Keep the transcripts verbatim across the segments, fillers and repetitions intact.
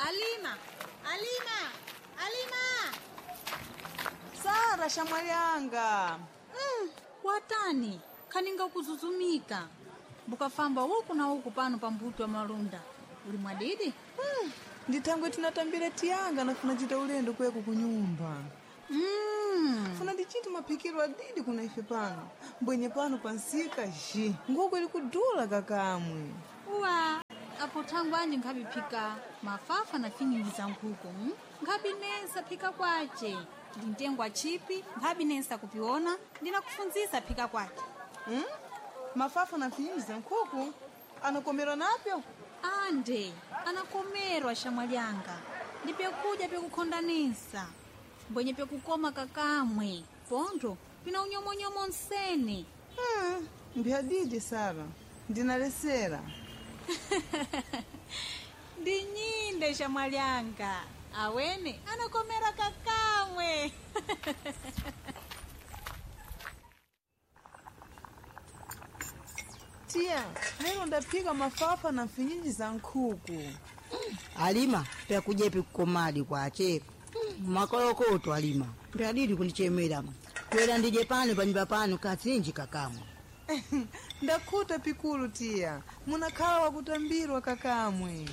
Alima! Alima! Alima! Sara Shamalhanga! Mm, watani khaninga kuzuzumika bukafamba uku na uku pano pa mbuto wa malunda uli mwadidi. Mm, nditangwe tinatambira tiyanga nafuna chita ulendo kweku kunyumba. Mm. Funa ndichiti mapikiro adidi kuna ife pano mbwenye pano pansika ji nguku ili kudula kakamwe. Uwa apo tangu anje nkhabiphika mafafa na finyingi za nkhuku mm? Nkhabinesa phika kwace ndintengwa chipi nkhabinesa kupiona ndinakufunzisa phika kwace. Mm? Mafafa na finyingi za nkhuku anakomerwa napyo? Ande anakomerwa Shamalhanga ndipekuja pekukhondanisa mbwenye pekukoma kakamwe pontho pina unyomonyomo nsene. Hmm, mbiadidi Sara ndinalesera. Ndinyinde Shamalhanga awene anakomera kakamwe. Tia, lero ndapika mafafa na finyingi za nkhuku. Alima pekujepi kukomadi kwache makolokoto Alima mbiadidi kunichemera kwera ndije pano panyumba pano katsinji kakamwe. Ndakhuta pikulu Tia, munakhala wakutambirwa kakamwe.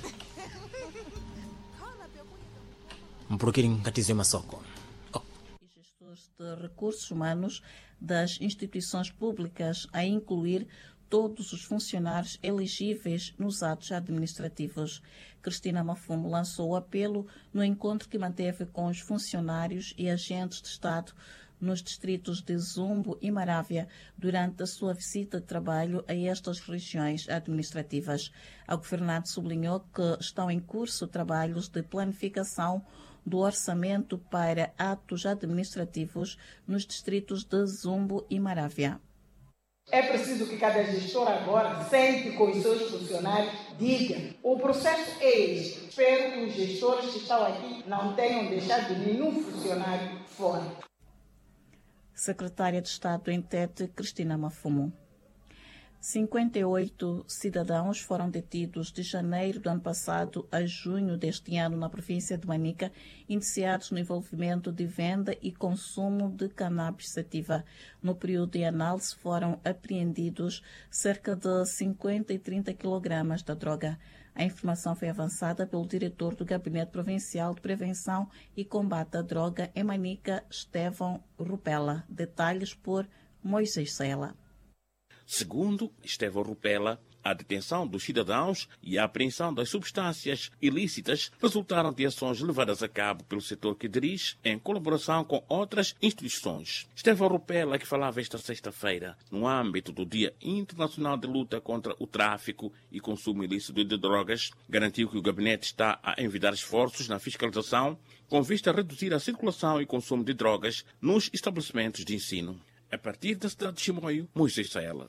Mpulukiri nkatize masoko. Oh. Gestores de recursos humanos das instituições públicas, a incluir todos os funcionários elegíveis nos atos administrativos. Cristina Mafumo lançou o apelo no encontro que manteve com os funcionários e agentes de Estado nos distritos de Zumbo e Marávia durante a sua visita de trabalho a estas regiões administrativas. A governante sublinhou que estão em curso trabalhos de planificação do orçamento para atos administrativos nos distritos de Zumbo e Marávia. É preciso que cada gestor agora sente com os seus funcionários, diga, o processo é este. Espero que os gestores que estão aqui não tenham deixado nenhum funcionário fora. Secretária de Estado em Tete, Cristina Mafumo. cinquenta e oito cidadãos foram detidos de janeiro do ano passado a junho deste ano na província de Manica, indiciados no envolvimento de venda e consumo de cannabis sativa. No período de análise foram apreendidos cerca de cinquenta e trinta quilogramas da droga. A informação foi avançada pelo diretor do Gabinete Provincial de Prevenção e Combate à Droga em Manica, Estevão Rupela. Detalhes por Moisés Sela. Segundo Estevão Rupela, a detenção dos cidadãos e a apreensão das substâncias ilícitas resultaram de ações levadas a cabo pelo setor que dirige em colaboração com outras instituições. Estevão Rupela, que falava esta sexta-feira no âmbito do Dia Internacional de Luta contra o Tráfico e Consumo Ilícito de Drogas, garantiu que o gabinete está a envidar esforços na fiscalização com vista a reduzir a circulação e consumo de drogas nos estabelecimentos de ensino. A partir da cidade de Chimoio, Moisés Saela.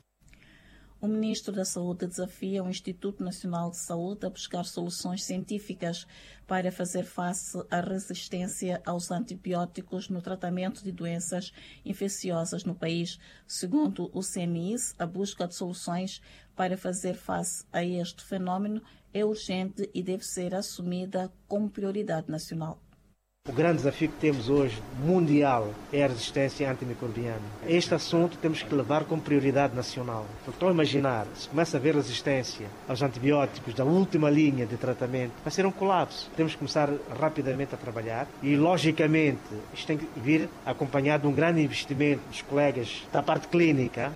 O Ministro da Saúde desafia o Instituto Nacional de Saúde a buscar soluções científicas para fazer face à resistência aos antibióticos no tratamento de doenças infecciosas no país. Segundo o C N I S, a busca de soluções para fazer face a este fenômeno é urgente e deve ser assumida como prioridade nacional. O grande desafio que temos hoje, mundial, é a resistência antimicrobiana. Este assunto temos que levar como prioridade nacional. Porque estão a imaginar, se começa a haver resistência aos antibióticos da última linha de tratamento, vai ser um colapso. Temos que começar rapidamente a trabalhar e, logicamente, isto tem que vir acompanhado de um grande investimento dos colegas da parte clínica.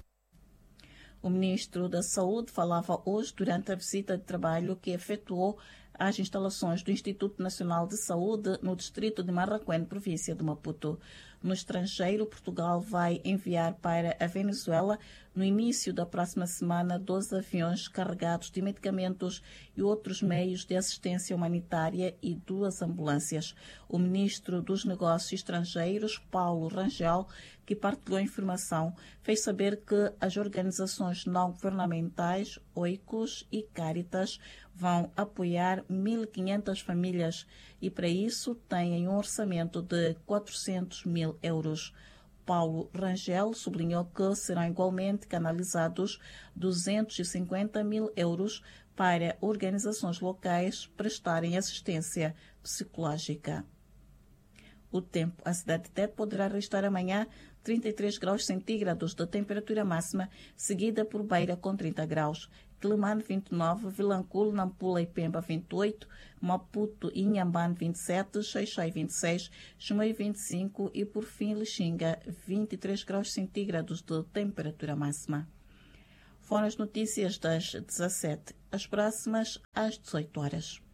O Ministro da Saúde falava hoje durante a visita de trabalho que efetuou às instalações do Instituto Nacional de Saúde no distrito de Marraquém, província de Maputo. No estrangeiro, Portugal vai enviar para a Venezuela, no início da próxima semana, doze aviões carregados de medicamentos e outros meios de assistência humanitária e duas ambulâncias. O ministro dos Negócios Estrangeiros, Paulo Rangel, que partilhou a informação, fez saber que as organizações não governamentais, Oicos e Caritas, vão apoiar mil e quinhentas famílias e, para isso, têm um orçamento de quatrocentos mil euros. Paulo Rangel sublinhou que serão igualmente canalizados duzentos e cinquenta mil euros para organizações locais prestarem assistência psicológica. O tempo, a cidade de Tete poderá registrar amanhã trinta e três graus centígrados de temperatura máxima, seguida por Beira com trinta graus, Quelimane vinte e nove, Vilanculo, Nampula e Pemba vinte e oito, Maputo e Inhambane vinte e sete, Xai-Xai vinte e seis, Chimoio vinte e cinco e por fim Lixinga vinte e três graus centígrados de temperatura máxima. Foram as notícias das dezassete, as próximas às dezoito horas.